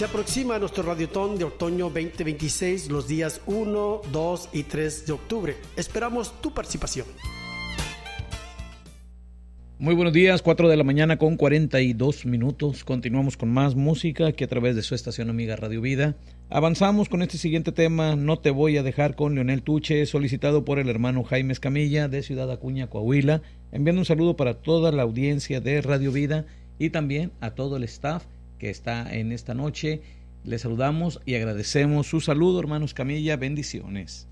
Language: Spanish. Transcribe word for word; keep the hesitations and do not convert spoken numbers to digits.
Se aproxima nuestro Radiotón de Otoño veinte veintiséis los días uno, dos y tres de octubre. Esperamos tu participación. Muy buenos días, cuatro de la mañana con cuarenta y dos minutos. Continuamos con más música aquí a través de su estación amiga Radio Vida. Avanzamos con este siguiente tema, No te voy a dejar, con Leonel Tuche, solicitado por el hermano Jaime Escamilla de Ciudad Acuña, Coahuila, enviando un saludo para toda la audiencia de Radio Vida y también a todo el staff que está en esta noche. Les saludamos y agradecemos su saludo, hermano Escamilla, bendiciones.